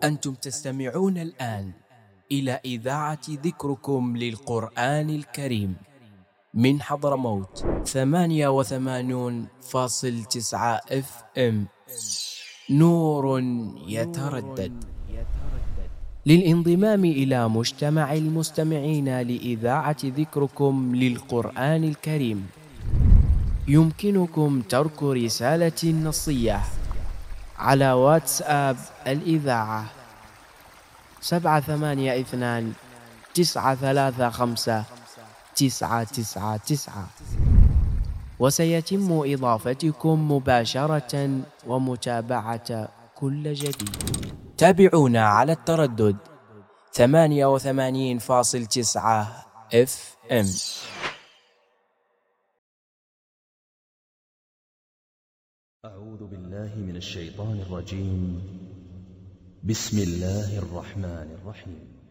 أنتم تستمعون الآن إلى إذاعة ذكركم للقرآن الكريم من حضرموت 88.9 FM. نور يتردد. للانضمام إلى مجتمع المستمعين لإذاعة ذكركم للقرآن الكريم يمكنكم ترك رسالة نصية على واتساب الإذاعة 782-935-999، وسيتم إضافتكم مباشرة ومتابعة كل جديد. تابعونا على التردد 88.9 FM. أعوذ بالله من الشيطان الرجيم. بسم الله الرحمن الرحيم.